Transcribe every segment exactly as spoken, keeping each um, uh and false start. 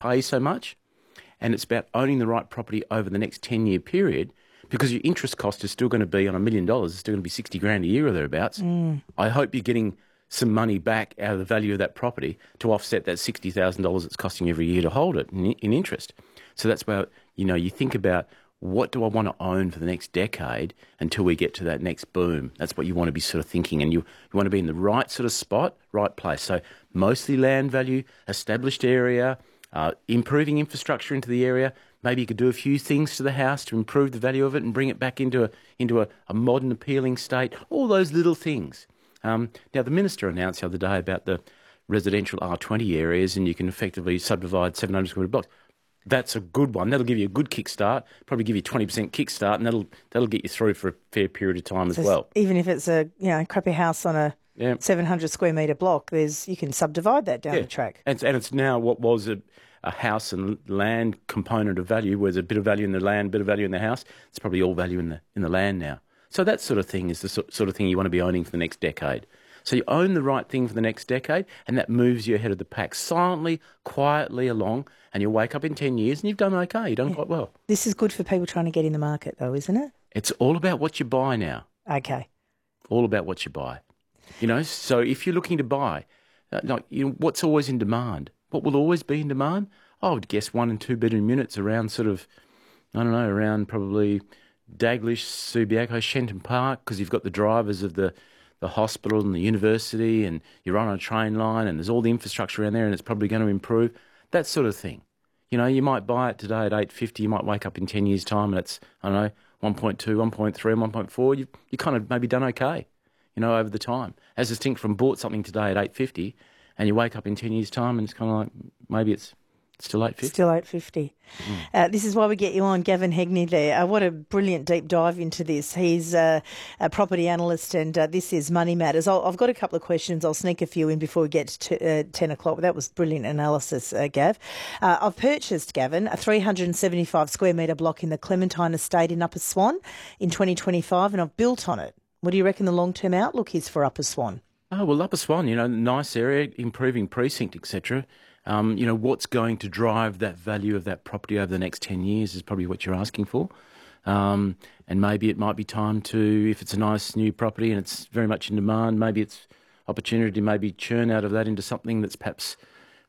pay so much, and it's about owning the right property over the next ten-year period, because your interest cost is still going to be on a million dollars, it's still going to be sixty grand a year or thereabouts. Mm. I hope you're getting some money back out of the value of that property to offset that sixty thousand dollars it's costing every year to hold it in, in interest. So that's where, you know, you think about, what do I want to own for the next decade until we get to that next boom? That's what you want to be sort of thinking. And you, you want to be in the right sort of spot, right place. So mostly land value, established area, uh, improving infrastructure into the area. Maybe you could do a few things to the house to improve the value of it and bring it back into a, into a, a modern, appealing state. All those little things. Um, now, the Minister announced the other day about the residential R twenty areas, and you can effectively subdivide seven hundred square metre blocks. That's a good one. That'll give you a good kickstart, probably give you a twenty percent kickstart, and that'll that'll get you through for a fair period of time so as well. Even if it's a you know crappy house on a yeah. seven hundred square metre block, there's you can subdivide that down yeah. the track. And, and it's now what was a, a house and land component of value, where there's a bit of value in the land, a bit of value in the house. It's probably all value in the in the land now. So that sort of thing is the sort of thing you want to be owning for the next decade. So you own the right thing for the next decade, and that moves you ahead of the pack, silently, quietly along, and you'll wake up in ten years and you've done okay, you've done yeah. quite well. This is good for people trying to get in the market though, isn't it? It's all about what you buy now. Okay. All about what you buy. You know, so if you're looking to buy, uh, like, you know, what's always in demand? What will always be in demand? I would guess one and two bedroom units around sort of, I don't know, around probably Daglish, Subiaco, Shenton Park, because you've got the drivers of the the hospital and the university, and you're on a train line, and there's all the infrastructure around there, and it's probably going to improve. That sort of thing. You know, you might buy it today at eight fifty, you might wake up in ten years' time and it's, I don't know, one point two, one point three, one point four. You've you kind of maybe done okay, you know, over the time. As distinct from bought something today at eight fifty, and you wake up in ten years' time and it's kind of like, maybe it's still eight fifty. Still eight fifty. Mm. Uh, this is why we get you on, Gavin Hegney there. Uh, what a brilliant deep dive into this. He's uh, a property analyst, and uh, this is Money Matters. I'll, I've got a couple of questions. I'll sneak a few in before we get to uh, ten o'clock. But that was brilliant analysis, uh, Gav. Uh, I've purchased, Gavin, a three hundred seventy-five square metre block in the Clementine Estate in Upper Swan in twenty twenty-five, and I've built on it. What do you reckon the long-term outlook is for Upper Swan? Oh, well, Upper Swan, you know, nice area, improving precinct, et cetera. Um, you know, what's going to drive that value of that property over the next ten years is probably what you're asking for. Um, and maybe it might be time to, if it's a nice new property and it's very much in demand, maybe it's opportunity to maybe churn out of that into something that's perhaps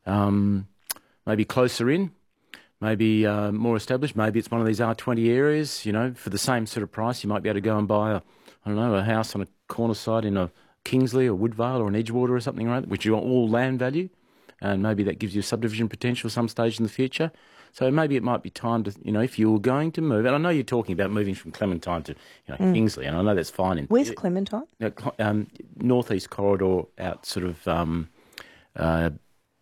um, maybe closer in, maybe uh, more established. Maybe it's one of these R twenty areas, you know, for the same sort of price. You might be able to go and buy, a, I don't know, a house on a corner site in a Kingsley or Woodvale or an Edgewater or something, right, which you want all land value. And maybe that gives you subdivision potential some stage in the future. So maybe it might be time to, you know, if you were going to move, and I know you're talking about moving from Clementine to, you know, mm. Kingsley, and I know that's fine. In, Where's Clementine? Uh, um, northeast corridor out sort of, um, uh,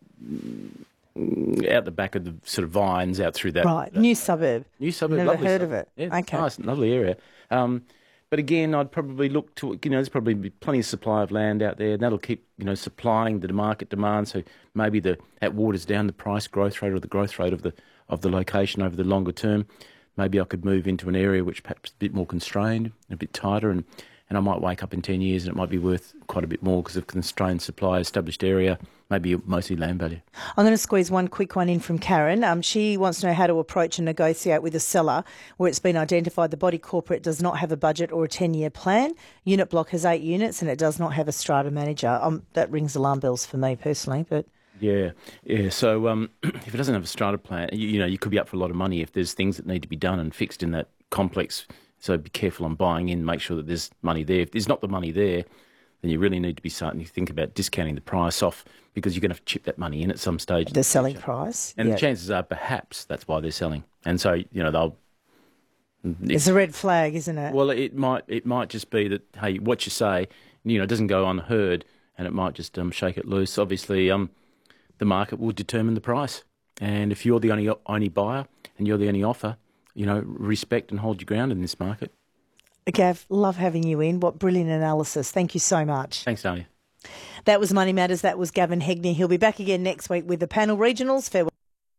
out the back of the sort of vines out through that. Right, that, new suburb. New suburb, Never lovely heard suburb. of it. Yeah, okay. Nice, lovely area. Um, But again, I'd probably look to, you know, there's probably be plenty of supply of land out there, and that'll keep, you know, supplying the market demand. So maybe the that waters down the price growth rate or the growth rate of the of the location over the longer term. Maybe I could move into an area which perhaps a bit more constrained, a bit tighter, and, and I might wake up in ten years and it might be worth quite a bit more because of constrained supply, established area, maybe mostly land value. I'm going to squeeze one quick one in from Karen. Um, she wants to know how to approach and negotiate with a seller where it's been identified the body corporate does not have a budget or a ten-year plan. Unit block has eight units and it does not have a strata manager. Um, that rings alarm bells for me personally, but... Yeah, yeah. So um, if it doesn't have a strata plan, you, you know, you could be up for a lot of money if there's things that need to be done and fixed in that complex. So be careful on buying in, make sure that there's money there. If there's not the money there, then you really need to be starting to think about discounting the price off because you're going to have to chip that money in at some stage. The selling price. And yeah. the chances are perhaps that's why they're selling. And so, you know, they'll... It's a red flag, isn't it? Well, it might it might just be that, hey, what you say, you know, doesn't go unheard and it might just um, shake it loose. Obviously, um, the market will determine the price. And if you're the only only buyer and you're the only offer, you know, respect and hold your ground in this market. Gav, love having you in. What brilliant analysis. Thank you so much. Thanks, Dania. That was Money Matters. That was Gavin Hegney. He'll be back again next week with the panel regionals. Farewell.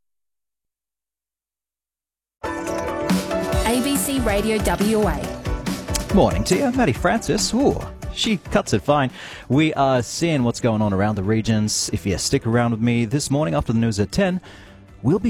A B C Radio W A. Morning to you, Maddie Francis. Ooh, she cuts it fine. We are seeing what's going on around the regions. If you stick around with me this morning after the news at ten, we'll be